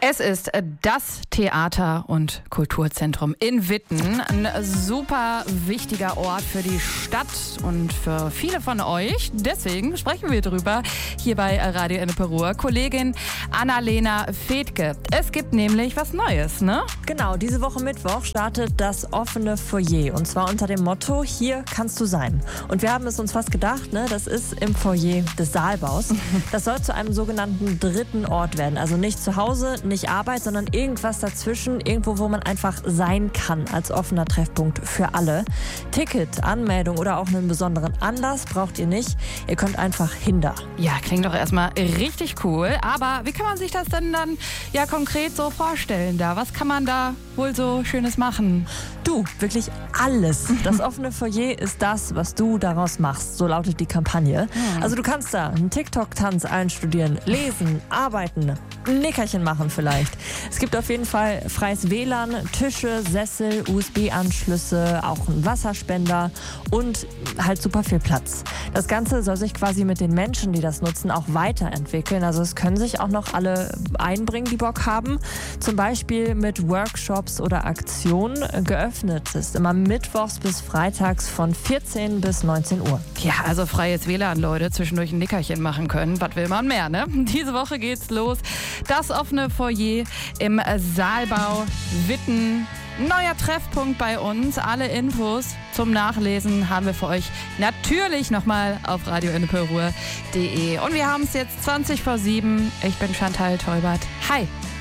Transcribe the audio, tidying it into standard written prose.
Es ist das Theater- und Kulturzentrum in Witten. Ein super wichtiger Ort für die Stadt und für viele von euch. Deswegen sprechen wir drüber hier bei Radio Ennepe Ruhr. Kollegin Annalena Fedke. Es gibt nämlich was Neues, ne? Genau, diese Woche Mittwoch startet das offene Foyer. Und zwar unter dem Motto, hier kannst du sein. Und wir haben es uns fast gedacht, ne? Das ist im Foyer des Saalbaus. Das soll zu einem sogenannten dritten Ort werden. Also nicht zu Hause, nicht Arbeit, sondern irgendwas dazwischen. Irgendwo, wo man einfach sein kann als offener Treffpunkt für alle. Ticket, Anmeldung oder auch einen besonderen Anlass braucht ihr nicht. Ihr könnt einfach hin da. Ja, klingt doch erstmal richtig cool. Aber wie kann man sich das denn dann ja konkret so vorstellen da? Was kann man da wohl so Schönes machen? Du, wirklich alles. Das offene Foyer ist das, was du daraus machst. So lautet die Kampagne. Also du kannst da einen TikTok-Tanz einstudieren, lesen, arbeiten, ein Nickerchen machen vielleicht. Es gibt auf jeden Fall freies WLAN, Tische, Sessel, USB-Anschlüsse, auch einen Wasserspender und halt super viel Platz. Das Ganze soll sich quasi mit den Menschen, die das nutzen, auch weiterentwickeln. Also es können sich auch noch alle einbringen, die Bock haben. Zum Beispiel mit Workshops oder Aktionen. Geöffnet ist immer mittwochs bis freitags von 14 bis 19 Uhr. Ja, also freies WLAN, Leute, zwischendurch ein Nickerchen machen können. Was will man mehr, ne? Diese Woche geht's los. Das offene Foyer im Saalbau Witten. Neuer Treffpunkt bei uns. Alle Infos zum Nachlesen haben wir für euch natürlich nochmal auf radioenneperuhr.de. Und wir haben es jetzt 20 vor 7. Ich bin Chantal Teubert. Hi!